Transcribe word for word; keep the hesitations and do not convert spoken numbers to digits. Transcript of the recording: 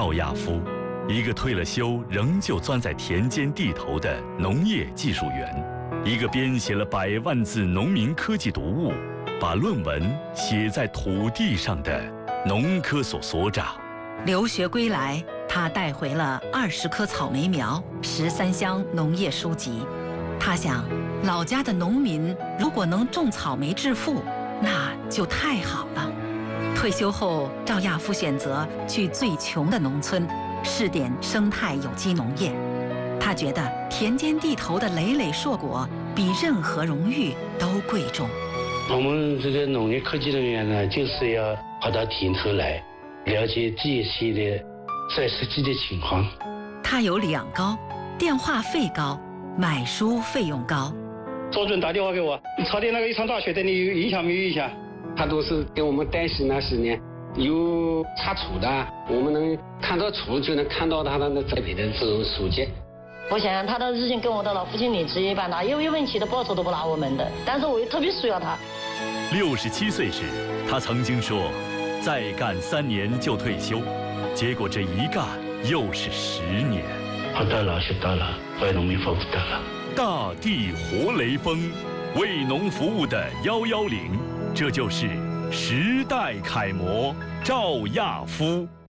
赵亚夫，一个退了休仍旧钻在田间地头的农业技术员，一个编写了百万字农民科技读物，把论文写在土地上的农科所所长。 留学归来，他带回了二十棵草莓苗、十三箱农业书籍。他想，老家的农民如果能种草莓致富，那就太好了。退休后，赵亚夫选择去最穷的农村，试点生态有机农业。他觉得田间地头的累累硕果比任何荣誉都贵重。 我们这个农业科技人员呢，就是要跑到田头来，了解第一线的最实际的情况。 他有两高，电话费高，买书费用高。 周主任打电话给我，朝天那个一场大雪对你有影响没有影响？ 他都是给我们担心那些呢，有查处的，我们能看到处就能看到他的那栽培的这种书籍。 我想想，他的日薪跟我的老父亲领职业一般大，有有问题的报酬都不拿我们的，但是我又特别需要他。 六十七岁时，他曾经说，再干三年就退休，结果这一干又是十年。 活到老学到老，为农民服务到老。 大地活雷锋，为农服务的幺幺零，这就是时代楷模赵亚夫。